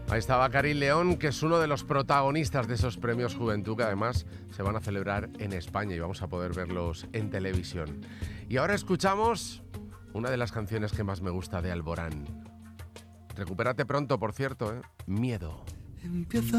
Ahí estaba Karin León, que es uno de los protagonistas de esos premios Juventud, que además se van a celebrar en España y vamos a poder verlos en televisión. Y ahora escuchamos una de las canciones que más me gusta de Alborán. Recupérate pronto, por cierto, ¿eh? Miedo. Empieza